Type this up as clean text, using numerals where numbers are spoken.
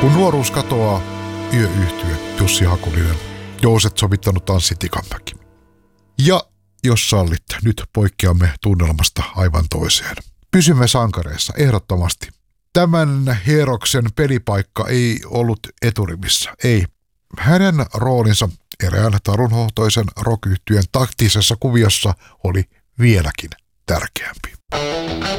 Kun nuoruus katoaa, yöyhtye Jussi Hakulinen, Jouset sovittanut Anssi Tikanmäki. Ja jos sallit, nyt poikkeamme tunnelmasta aivan toiseen. Pysymme sankareissa ehdottomasti. Tämän Heroksen pelipaikka ei ollut eturivissä, ei. Hänen roolinsa erään tarunhohtoisen rock-yhtyeen taktisessa kuviossa oli vieläkin tärkeämpi.